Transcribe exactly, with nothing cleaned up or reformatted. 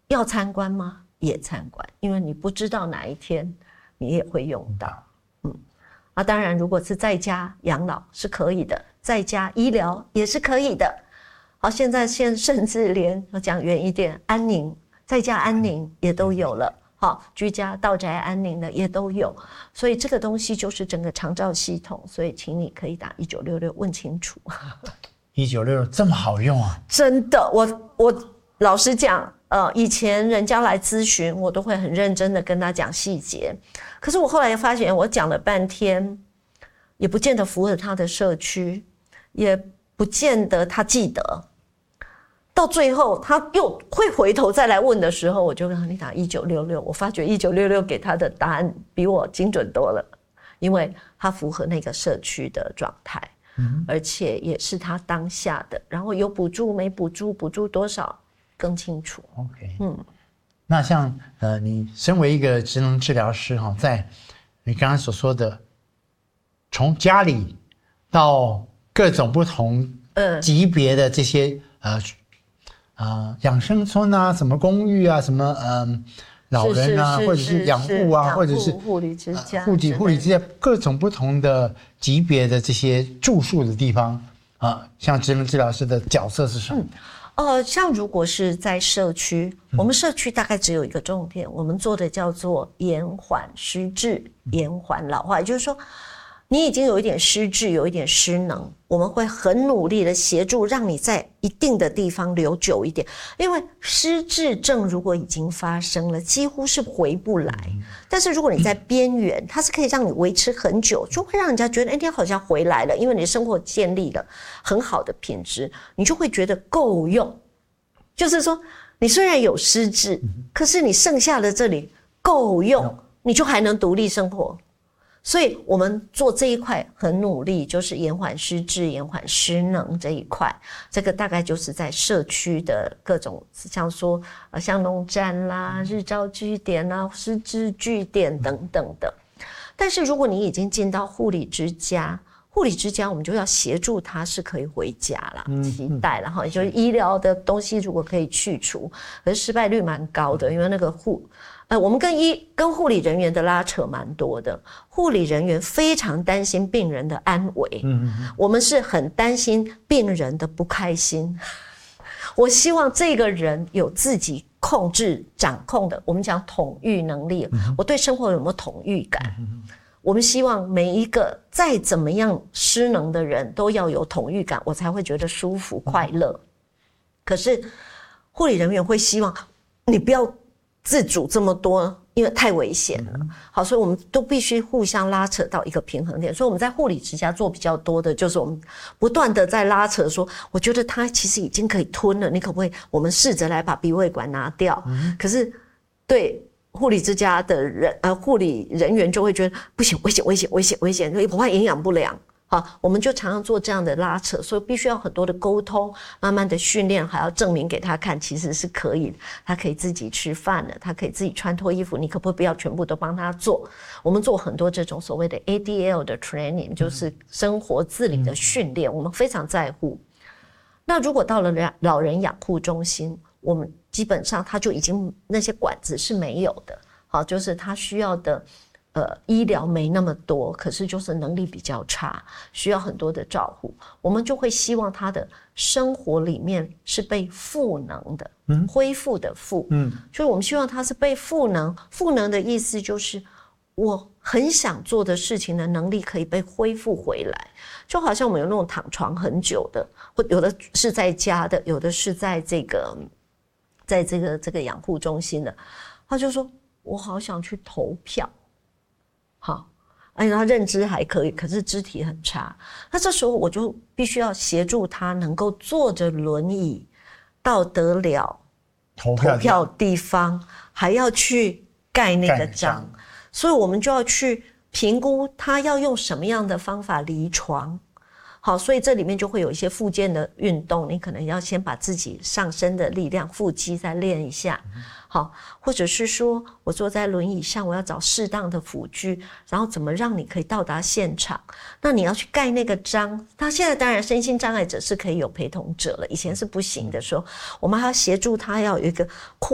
要参观吗？也参观，因为你不知道哪一天你也会用到。嗯，啊，当然，如果是在家养老是可以的，在家医疗也是可以的。好，现在现甚至连我讲远一点，安宁在家安宁也都有了。好，居家到宅安宁的也都有，所以这个东西就是整个长照系统，所以请你可以打一九六六问清楚。 一九六六这么好用啊？ 真的，我我老实讲，呃，以前人家来咨询，我都会很认真的跟他讲细节，可是我后来发现，我讲了半天，也不见得符合他的社区，也不见得他记得。到最后他又会回头再来问的时候，我就跟他你打一九六六，我发觉一九六六给他的答案比我精准多了，因为他符合那个社区的状态，嗯，而且也是他当下的，然后有补助没补助，补助多少更清楚。 OK， 嗯，那像呃，你身为一个职能治疗师哈，在你刚刚所说的从家里到各种不同级别的这些、嗯、呃呃，养生村啊，什么公寓啊，什么嗯、呃、老人啊，或者是养护啊，或者是护理之家、 护理护理之家，各种不同的级别的这些住宿的地方啊，像职能治疗师的角色是什么？ 嗯，呃，像如果是在社区，我们社区大概只有一个重点，我们做的叫做延缓失智、延缓老化，也就是说，你已经有一点失智，有一点失能，我们会很努力的协助，让你在一定的地方留久一点。因为失智症如果已经发生了，几乎是回不来。但是如果你在边缘，它是可以让你维持很久，就会让人家觉得，哎，你好像回来了，因为你的生活建立了很好的品质，你就会觉得够用。就是说，你虽然有失智，可是你剩下的这里够用，你就还能独立生活。所以我们做这一块很努力，就是延缓失智、延缓失能这一块。这个大概就是在社区的各种，像说呃像农站啦、日照据点啦、失智据点等等的。但是如果你已经进到护理之家，护理之家我们就要协助他是可以回家啦，期待啦，也就是医疗的东西如果可以去除，可是失败率蛮高的，因为那个护。呃，我们跟医跟护理人员的拉扯蛮多的，护理人员非常担心病人的安危，嗯嗯，我们是很担心病人的不开心。我希望这个人有自己控制、掌控的，我们讲统御能力，嗯，我对生活有没有统御感？嗯，我们希望每一个再怎么样失能的人都要有统御感，我才会觉得舒服、快乐。可是护理人员会希望你不要自主这么多，因为太危险了。好，所以我们都必须互相拉扯到一个平衡点。所以我们在护理之家做比较多的，就是我们不断的在拉扯说，我觉得他其实已经可以吞了，你可不可以我们试着来把鼻胃管拿掉？嗯，可是对护理之家的人，呃，护理人员就会觉得不行，危险，危险，危险，危险，我怕营养不良。好，我们就常常做这样的拉扯，所以必须要很多的沟通，慢慢的训练，还要证明给他看，其实是可以，他可以自己吃饭了，他可以自己穿脱衣服，你可不可以不要全部都帮他做？我们做很多这种所谓的 A D L 的 training， 就是生活自理的训练，我们非常在乎。那如果到了老人养护中心，我们基本上他就已经那些管子是没有的，好，就是他需要的呃，医疗没那么多，可是就是能力比较差，需要很多的照护，我们就会希望他的生活里面是被赋能的，嗯，恢复的复，嗯，所以我们希望他是被赋能。赋能的意思就是我很想做的事情的能力可以被恢复回来，就好像我们有那种躺床很久的，或有的是在家的，有的是在这个在这个这个养护中心的，他就说我好想去投票。好，而且他认知还可以，可是肢体很差。那这时候我就必须要协助他能够坐着轮椅到得了投票地方，还要去盖那个章，所以我们就要去评估他要用什么样的方法离床。好，所以这里面就会有一些复健的运动，你可能要先把自己上身的力量、腹肌再练一下。好，或者是说我坐在轮椅上，我要找适当的辅具，然后怎么让你可以到达现场？那你要去盖那个章。他现在当然身心障碍者是可以有陪同者了，以前是不行的时候，我们还要协助他要有一个扩